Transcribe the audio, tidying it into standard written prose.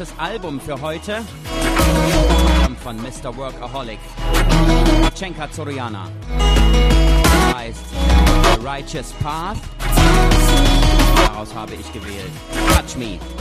letztes Album für heute kommt von Mr. Workaholic, Cenka Zoriana. Heißt The Righteous Path. Daraus habe ich gewählt Touch Me.